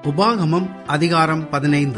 உபாகமம் அதிகாரம் 15.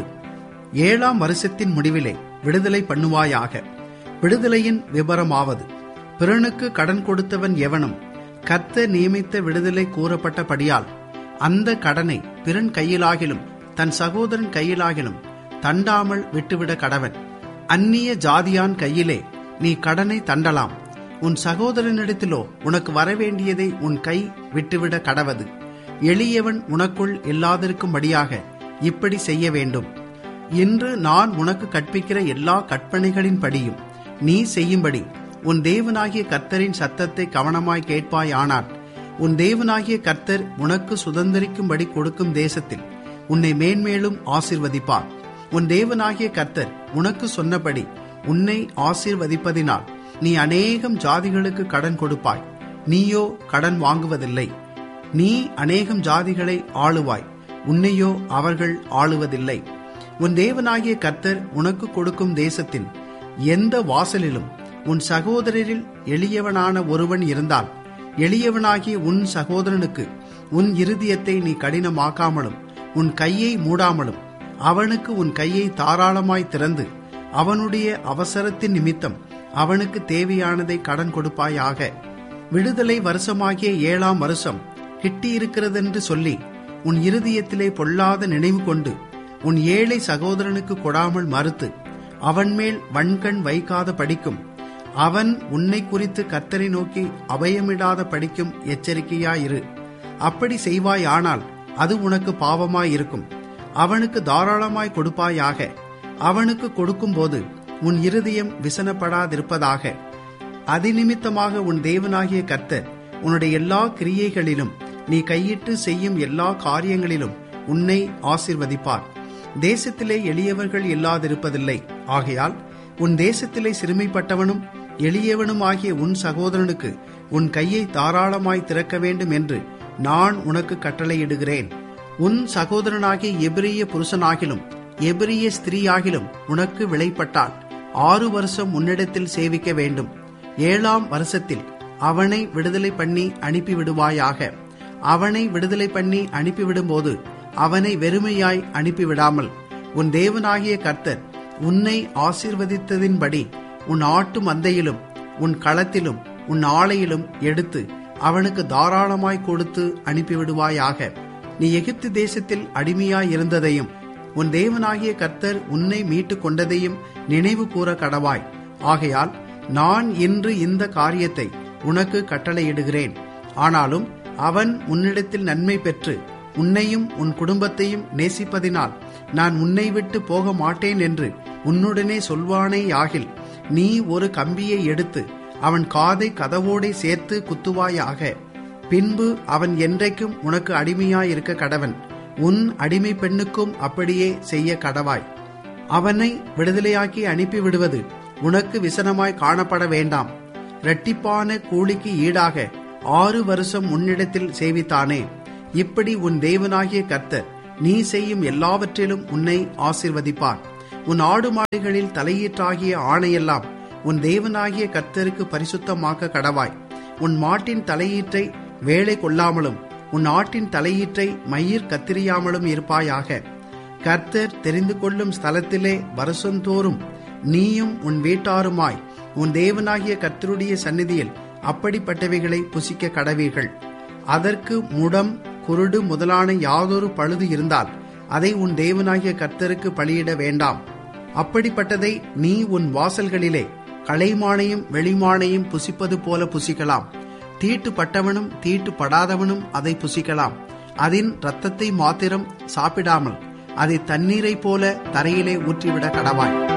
7ஆம் வருஷத்தின் முடிவிலே விடுதலை பண்ணுவாயாக. விடுதலையின் விபரமாவது, பிறனுக்கு கடன் கொடுத்தவன் எவனும் கர்த்தர் நியமித்த விடுதலை கூறப்பட்டபடியால் அந்த கடனை பிறன் கையிலாகிலும் தன் சகோதரன் கையிலாகிலும் தண்டாமல் விட்டுவிட கடவன். அந்நிய ஜாதியான் கையிலே நீ கடனை தண்டலாம், உன் சகோதரனிடத்திலோ உனக்கு வரவேண்டியதை உன் கை விட்டுவிட கடவது. எளியவன் உனக்குள் இல்லாதிருக்கும்படியாக இப்படி செய்ய வேண்டும். இன்று நான் உனக்கு கற்பிக்கிற எல்லா கற்பனைகளின்படியும் நீ செய்யும்படி உன் தேவனாகிய கர்த்தரின் சத்தத்தை கவனமாய் கேட்பாயானால், உன் தேவனாகிய கர்த்தர் உனக்கு சுதந்தரிக்கும்படி கொடுக்கும் தேசத்தில் உன்னை மேன்மேலும் ஆசீர்வதிப்பார். உன் தேவனாகிய கர்த்தர் உனக்கு சொன்னபடி உன்னை ஆசீர்வதிப்பதினால் நீ அநேகம் ஜாதிகளுக்கு கடன் கொடுப்பாய், நீயோ கடன் வாங்குவதில்லை. நீ அநேகம் ஜாதிகளை ஆளுவாய், உன்னையோ அவர்கள் ஆளுவதில்லை. உன் தேவனாகிய கர்த்தர் உனக்கு கொடுக்கும் தேசத்தின் எந்த வாசலிலும் உன் சகோதரரில் எளியவனான ஒருவன் இருந்தால், எளியவனாகிய உன் சகோதரனுக்கு உன் இருதயத்தை நீ கடினமாக்காமலும் உன் கையை மூடாமலும் அவனுக்கு உன் கையை தாராளமாய் திறந்து அவனுடைய அவசரத்தின் நிமித்தம் அவனுக்கு தேவையானதை கடன் கொடுப்பாயாக. விடுதலை வருஷமாகிய 7ஆம் வருஷம் கிட்டியிருக்கிறதென்று சொல்லி உன் இருதயத்திலே பொல்லாத நினைவு கொண்டு உன் ஏழை சகோதரனுக்கு கொடாமல் மறுத்து அவன் மேல் வன்கண் வைக்காத படிக்கும், அவன் உன்னை குறித்து கர்த்தரை நோக்கி அபயமிடாத படிக்கும் எச்சரிக்கையாயிரு. அப்படி செய்வாயானால் அது உனக்கு பாவமாயிருக்கும். அவனுக்கு தாராளமாய் கொடுப்பாயாக. அவனுக்கு கொடுக்கும்போது உன் இருதயம் விசனப்படாதிருப்பதாக. அதிநிமித்தமாக உன் தேவனாகிய கர்த்தர் உன்னுடைய எல்லா கிரியைகளிலும் நீ கையிட்டு செய்யும் எல்லா காரியங்களிலும் உன்னை ஆசீர்வதிப்பார். தேசத்திலே எளியவர்கள் இல்லாதிருப்பதில்லை. ஆகையால் உன் தேசத்திலே சிறுமைப்பட்டவனும் எளியவனும் ஆகிய உன் சகோதரனுக்கு உன் கையை தாராளமாய் திறக்க வேண்டும் என்று நான் உனக்கு கட்டளையிடுகிறேன். உன் சகோதரனாகிய எபிரிய புருஷனாகிலும் எபிரிய ஸ்திரீயாகிலும் உனக்கு விலைப்பட்டால் 6 வருஷம் உன்னிடத்தில் சேவிக்க வேண்டும். 7ஆம் வருஷத்தில் அவனை விடுதலை பண்ணி அனுப்பிவிடுவாயாக. அவனை விடுதலை பண்ணி அனுப்பிவிடும்போது அவனை வெறுமையாய் அனுப்பிவிடாமல் உன் தேவனாகிய கர்த்தர் உன்னை ஆசீர்வதித்ததின்படி உன் ஆட்டு மந்தையிலும் உன் களத்திலும் உன் ஆலையிலும் எடுத்து அவனுக்கு தாராளமாய் கொடுத்து அனுப்பிவிடுவாயாக. நீ எகிப்து தேசத்தில் அடிமையாய் இருந்ததையும் உன் தேவனாகிய கர்த்தர் உன்னை மீட்டு கொண்டதையும் நினைவு கூற கடவாய். ஆகையால் நான் இன்று இந்த காரியத்தை உனக்கு கட்டளையிடுகிறேன். ஆனாலும் அவன் உன்னிடத்தில் நன்மை பெற்று உன்னையும் உன் குடும்பத்தையும் நேசிப்பதினால் நான் உன்னை விட்டு போக மாட்டேன் என்று உன்னுடனே சொல்வானேயாகில், நீ ஒரு கம்பியை எடுத்து அவன் காதை கதவோடே சேர்த்து குத்துவாயாக. பின்பு அவன் என்றைக்கும் உனக்கு அடிமையாயிருக்க கடவன். உன் அடிமை பெண்ணுக்கும் அப்படியே செய்ய கடவாய். அவனை விடுதலையாக்கி அனுப்பிவிடுவது உனக்கு விசனமாய் காணப்பட வேண்டாம். இரட்டிப்பான கூலிக்கு ஈடாக 6 வருஷம் உன்னிடத்தில் சேவித்தானே. இப்படி உன் தேவனாகிய கர்த்தர் நீ செய்யும் எல்லாவற்றிலும் உன்னை ஆசீர்வதிப்பார். உன் ஆடு மாடுகளில் தலையீற்றாகிய ஆணையெல்லாம் உன் தேவனாகிய கர்த்தருக்கு பரிசுத்தமாக்க கடவாய். உன் மாட்டின் தலையீற்றை வேலை கொள்ளாமலும் உன் ஆட்டின் தலையீற்றை மயிர் கத்திரியாமலும் இருப்பாயாக. கர்த்தர் தெரிந்து கொள்ளும் ஸ்தலத்திலே வருஷந்தோறும் நீயும் உன் வீட்டாருமாய் உன் தேவனாகிய கர்த்தருடைய சந்நிதியில் அப்படிப்பட்டவைகளை புசிக்க கடவீர்கள். அதற்கு முடம் குருடு முதலான யாதொரு பழுது இருந்தால் அதை உன் தேவனாகிய கர்த்தருக்கு பலியிட வேண்டாம். அப்படிப்பட்டதை நீ உன் வாசல்களிலே கலைமானையும் வெளிமானையும் புசிப்பது போல புசிக்கலாம். தீட்டுப்பட்டவனும் தீட்டுப்படாதவனும் அதை புசிக்கலாம். அதன் இரத்தத்தை மாத்திரம் சாப்பிடாமல் அதை தண்ணீரை போல தரையிலே ஊற்றிவிட கடவாய்.